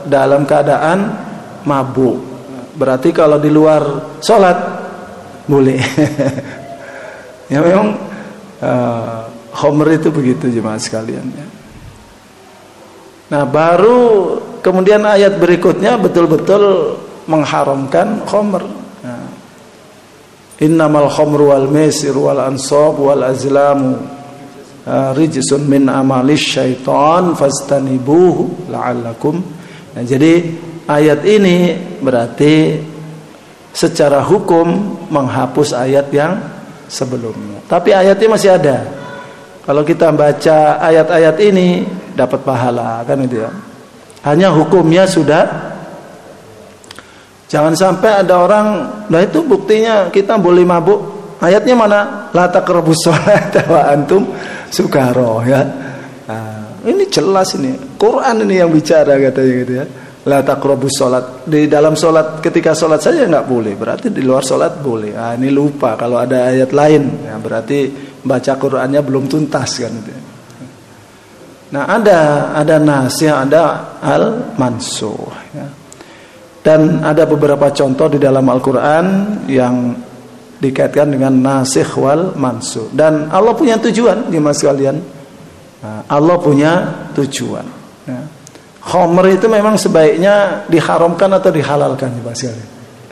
dalam keadaan mabuk. Berarti kalau di luar sholat boleh. Ya memang khamr itu begitu jemaah sekalian. Nah baru kemudian ayat berikutnya betul-betul mengharamkan khamr. Innamal khamru wal maisir wal ansab wal azlamu rijsun min amalis syaitan fastanibuhu la'allakum. Nah, jadi ayat ini berarti secara hukum menghapus ayat yang sebelumnya. Tapi ayatnya masih ada. Kalau kita baca ayat-ayat ini dapat pahala kan itu ya. Hanya hukumnya sudah. Jangan sampai ada orang, nah itu buktinya kita boleh mabuk. Ayatnya mana? La taqrabus sholata wa antum sukara ya. Nah, ini jelas ini. Quran ini yang bicara katanya gitu ya. La taqrabus sholat. Di dalam sholat ketika sholat saja nggak boleh. Berarti di luar sholat boleh. Nah, ini lupa kalau ada ayat lain. Ya, berarti baca Qurannya belum tuntas kan itu. Nah ada nasih, ada al-mansuh ya. Dan ada beberapa contoh di dalam Al-Quran yang dikaitkan dengan nasikh wal mansuh. Dan Allah punya tujuan nih mas kalian. Nah, Allah punya tujuan ya. Khamr itu memang sebaiknya diharamkan atau dihalalkan nih mas kalian.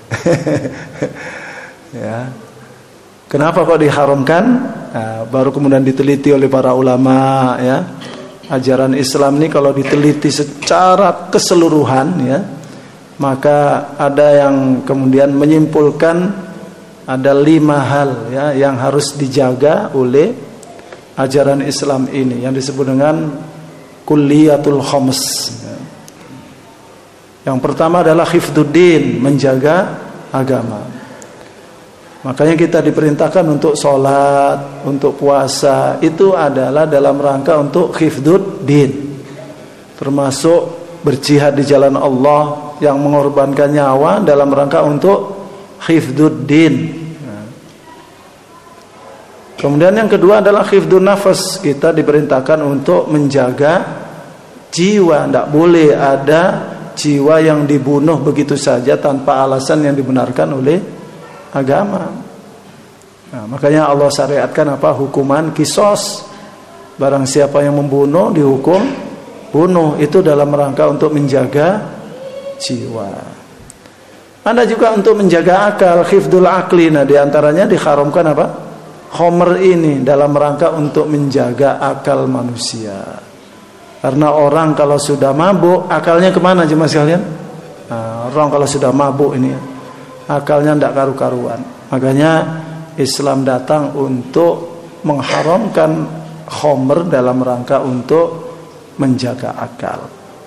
Ya. Kenapa kok diharamkan? Nah, baru kemudian diteliti oleh para ulama ya. Ajaran Islam ini kalau diteliti secara keseluruhan ya, maka ada yang kemudian menyimpulkan ada 5 hal ya yang harus dijaga oleh ajaran Islam ini yang disebut dengan kulliyatul khams ya. Yang pertama adalah hifdzuddin, menjaga agama. Makanya kita diperintahkan untuk sholat, untuk puasa. Itu adalah dalam rangka untuk hifdzuddin. Termasuk berjihad di jalan Allah yang mengorbankan nyawa dalam rangka untuk hifdzuddin. Nah. Kemudian yang kedua adalah hifdzun nafas. Kita diperintahkan untuk menjaga jiwa. Tidak boleh ada jiwa yang dibunuh begitu saja tanpa alasan yang dibenarkan oleh agama. Nah, makanya Allah syariatkan apa? Hukuman kisos. Barang siapa yang membunuh dihukum bunuh. Itu dalam rangka untuk menjaga jiwa. Ada juga untuk menjaga akal, hifdzul aqli. Nah, diantaranya diharamkan apa? Khamr ini dalam rangka untuk menjaga akal manusia. Karena orang kalau sudah mabuk, akalnya kemana jemaah sekalian? Nah, orang kalau sudah mabuk ini akalnya tidak karu-karuan. Makanya Islam datang untuk mengharamkan khamr dalam rangka untuk menjaga akal.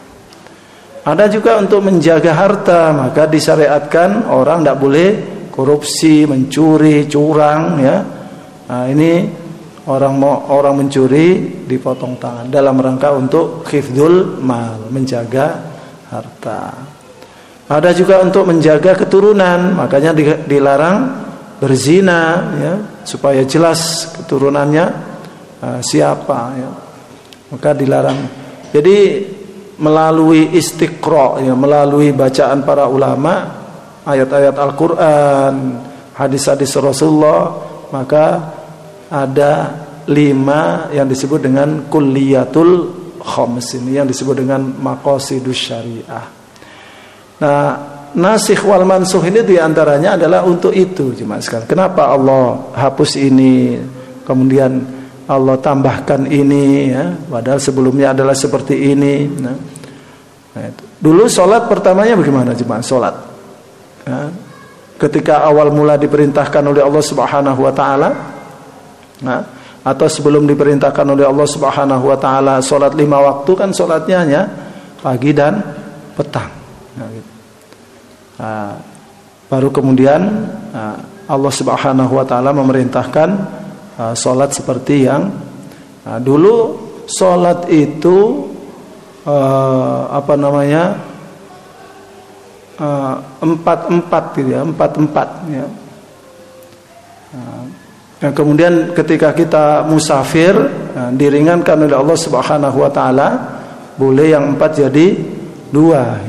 Ada juga untuk menjaga harta, maka disyariatkan orang tidak boleh korupsi, mencuri, curang ya. Nah, ini orang mencuri dipotong tangan dalam rangka untuk hifdzul mal, menjaga harta. Ada juga untuk menjaga keturunan, makanya dilarang berzina ya, supaya jelas keturunannya siapa ya. Maka dilarang. Jadi melalui istiqra ya, melalui bacaan para ulama, ayat-ayat Al-Qur'an, hadis-hadis Rasulullah, maka ada 5 yang disebut dengan kulliyatul khams ini, yang disebut dengan maqasidus syariah. Nah, nasikh wal mansuh ini diantaranya adalah untuk itu jemaah sekalian. Kenapa Allah hapus ini, kemudian Allah tambahkan ini ya, padahal sebelumnya adalah seperti ini. Nah itu. Dulu sholat pertamanya bagaimana jemaah? Sholat ya, ketika awal mula diperintahkan oleh Allah Subhanahu wa taala, nah, atau sebelum diperintahkan oleh Allah Subhanahu wa taala sholat 5 waktu, kan sholatnya hanya pagi dan petang. Nah, gitu. Nah, baru kemudian Allah Subhanahu wa taala memerintahkan sholat seperti yang dulu sholat itu 4-4 gitu ya, 4-4 ya. Nah, kemudian ketika kita musafir diringankan oleh Allah Subhanahu wa taala, boleh yang 4 jadi 2.